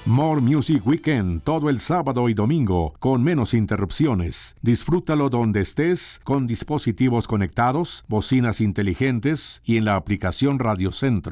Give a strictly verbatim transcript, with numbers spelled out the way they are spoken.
More Music Weekend todo el sábado y domingo con menos interrupciones. Disfrútalo donde estés con dispositivos conectados, bocinas inteligentes y en la aplicación Radio Centro.